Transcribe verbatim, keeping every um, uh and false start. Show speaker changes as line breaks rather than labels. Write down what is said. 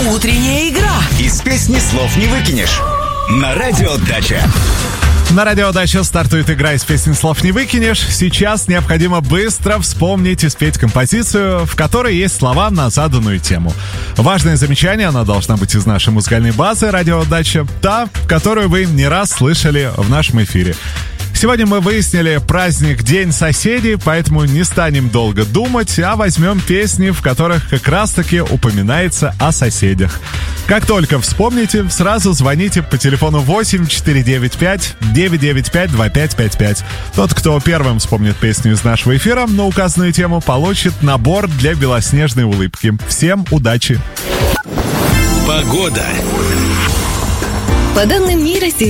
Утренняя игра.
Из песни слов не выкинешь. На Радио Дача.
На Радио Дача стартует игра из песен слов не выкинешь. Сейчас необходимо быстро вспомнить и спеть композицию, в которой есть слова на заданную тему. Важное замечание, она должна быть из нашей музыкальной базы Радио Дача, та, которую вы не раз слышали в нашем эфире. Сегодня мы выяснили праздник День соседей, поэтому не станем долго думать, а возьмем песни, в которых как раз-таки упоминается о соседях. Как только вспомните, сразу звоните по телефону восемь четыре девять пять девять девять пять два пять пять пять. Тот, кто первым вспомнит песню из нашего эфира на указанную тему, получит набор для белоснежной улыбки. Всем удачи!
Погода.
По данным МИРа,